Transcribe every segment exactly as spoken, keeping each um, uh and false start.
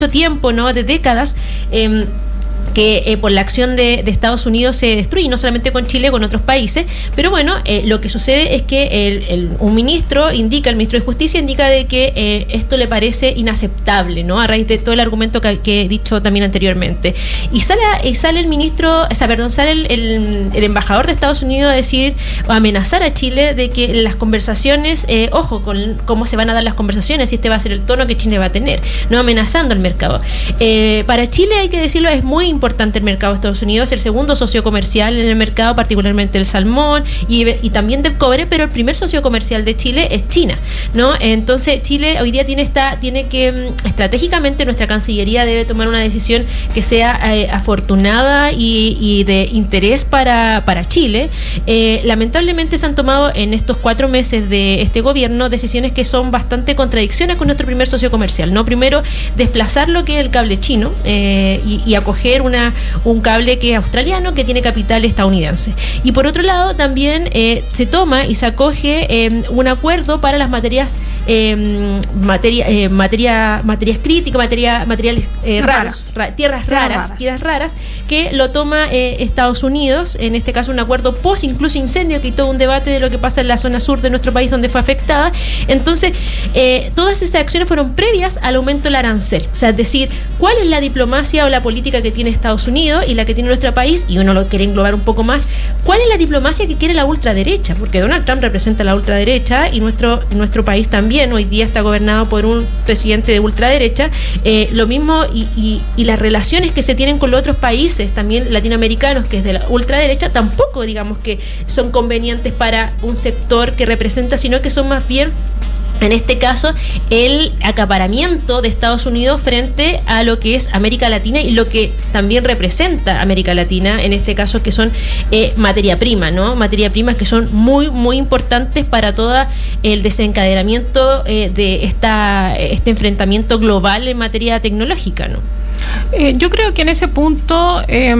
tiempo, ¿no? De décadas, eh, que eh, por la acción de, de Estados Unidos se destruye, no solamente con Chile, con otros países, pero bueno, eh, lo que sucede es que el, el, un ministro indica, el ministro de Justicia indica de que eh, esto le parece inaceptable, ¿no? A raíz de todo el argumento que, que he dicho también anteriormente. Y sale, y sale el ministro, o sea, perdón, sale el, el, el embajador de Estados Unidos a decir, o a amenazar a Chile de que las conversaciones, eh, ojo con cómo se van a dar las conversaciones, y este va a ser el tono que Chile va a tener, no amenazando al mercado. Eh, para Chile, hay que decirlo, es muy importante importante el mercado de Estados Unidos, el segundo socio comercial en el mercado, particularmente el salmón y, y también del cobre, pero el primer socio comercial de Chile es China, ¿no? Entonces Chile hoy día tiene esta, tiene que estratégicamente nuestra Cancillería debe tomar una decisión que sea eh, afortunada y, y de interés para, para Chile. Eh, lamentablemente se han tomado en estos cuatro meses de este gobierno decisiones que son bastante contradicciones con nuestro primer socio comercial, ¿no? Primero, desplazar lo que es el cable chino eh, y, y acoger una Una, un cable que es australiano, que tiene capital estadounidense. Y por otro lado, también eh, se toma y se acoge eh, un acuerdo para las materias eh, materia, eh, materia, materias críticas, materia, materiales eh, raros, ra, tierras, tierras raras, raras, tierras raras, que lo toma eh, Estados Unidos, en este caso un acuerdo post incluso incendio, que hay todo un debate de lo que pasa en la zona sur de nuestro país donde fue afectada. Entonces, eh, todas esas acciones fueron previas al aumento del arancel. O sea, es decir, ¿cuál es la diplomacia o la política que tiene Estados Unidos y la que tiene nuestro país? Y uno lo quiere englobar un poco más. ¿Cuál es la diplomacia que quiere la ultraderecha? Porque Donald Trump representa la ultraderecha y nuestro, nuestro país también hoy día está gobernado por un presidente de ultraderecha. Eh, lo mismo y, y, y las relaciones que se tienen con los otros países también latinoamericanos, que es de la ultraderecha, tampoco digamos que son convenientes para un sector que representa, sino que son más bien, en este caso, el acaparamiento de Estados Unidos frente a lo que es América Latina y lo que también representa América Latina, en este caso, que son eh, materia prima, ¿no? Materia primas que son muy, muy importantes para todo el desencadenamiento eh, de esta este enfrentamiento global en materia tecnológica, ¿no? Eh, yo creo que en ese punto... Eh,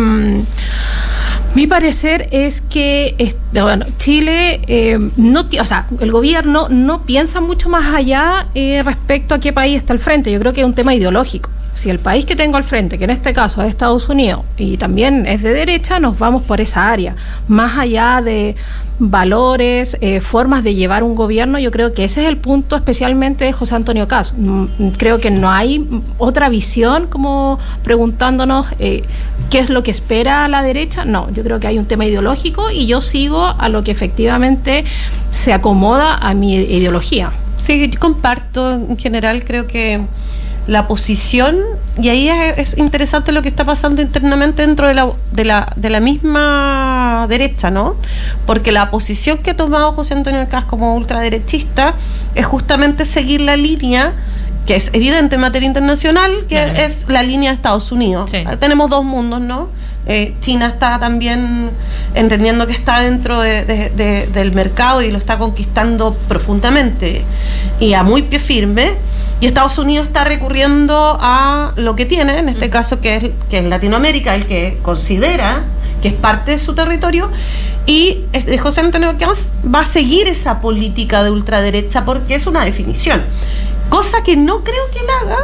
Mi parecer es que bueno, Chile, eh, no, o sea, el gobierno no piensa mucho más allá eh, respecto a qué país está al frente. Yo creo que es un tema ideológico. Si el país que tengo al frente, que en este caso es Estados Unidos, y también es de derecha, nos vamos por esa área. Más allá de valores, eh, formas de llevar un gobierno, yo creo que ese es el punto especialmente de José Antonio Caz. Creo que no hay otra visión como preguntándonos eh, qué es lo que espera la derecha. No, yo creo que hay un tema ideológico y yo sigo a lo que efectivamente se acomoda a mi ideología. Sí, yo comparto en general, creo que la posición, y ahí es, es interesante lo que está pasando internamente dentro de la, de la de la misma derecha, ¿no? Porque la posición que ha tomado José Antonio Caz como ultraderechista es justamente seguir la línea que es evidente en materia internacional, que claro. es la línea de Estados Unidos. Sí. Tenemos dos mundos, ¿no? Eh, China está también entendiendo que está dentro de, de, de, del mercado y lo está conquistando profundamente y a muy pie firme, y Estados Unidos está recurriendo a lo que tiene, en este mm. caso que es, que es Latinoamérica, el que considera que es parte de su territorio, y José Antonio Caz va a seguir esa política de ultraderecha porque es una definición, cosa que no creo que él haga.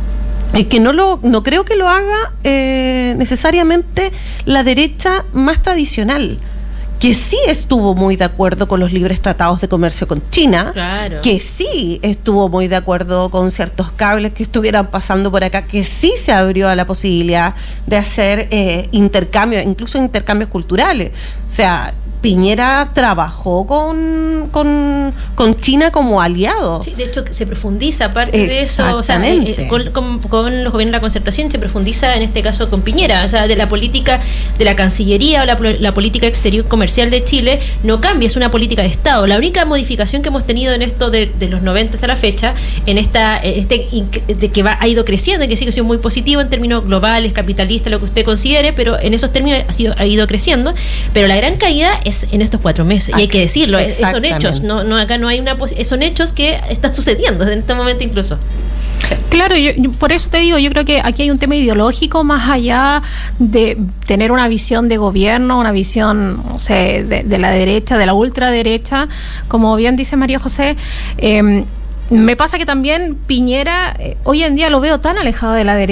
Es que no lo no creo que lo haga eh, necesariamente la derecha más tradicional, que sí estuvo muy de acuerdo con los libres tratados de comercio con China, claro. que sí estuvo muy de acuerdo con ciertos cables que estuvieran pasando por acá, que sí se abrió a la posibilidad de hacer eh, intercambios, incluso intercambios culturales. O sea, Piñera trabajó con, con, con China como aliado. Sí, de hecho se profundiza aparte de eso, o sea, eh, con, con, con los gobiernos de la concertación se profundiza en este caso con Piñera, o sea, de la política de la Cancillería o la, la política exterior comercial de Chile no cambia, es una política de Estado. La única modificación que hemos tenido en esto de, de los noventa hasta la fecha, en esta este de que va, ha ido creciendo y que sigue siendo muy positivo en términos globales, capitalistas, lo que usted considere, pero en esos términos ha, sido, ha ido creciendo, pero la gran caída es en estos cuatro meses, y hay que decirlo, son hechos, no, no acá no hay una son hechos que están sucediendo en este momento incluso. Claro, yo, yo, por eso te digo, yo creo que aquí hay un tema ideológico más allá de tener una visión de gobierno, una visión, no sé, de, de la derecha, de la ultraderecha, como bien dice María José. eh, me pasa que también Piñera eh, hoy en día lo veo tan alejado de la derecha.